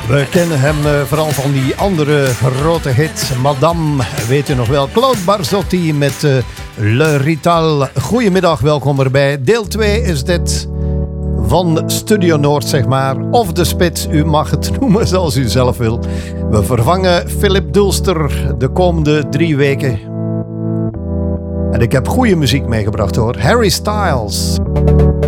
We kennen hem vooral van die andere grote hit, Madame, weet u nog wel. Claude Barzotti met Le Rital. Goedemiddag, welkom erbij. Deel 2 is dit van Studio Noord, zeg maar. Of de Spits, u mag het noemen zoals u zelf wil. We vervangen Philip Dulster de komende 3 weken. En ik heb goede muziek meegebracht hoor. Harry Styles.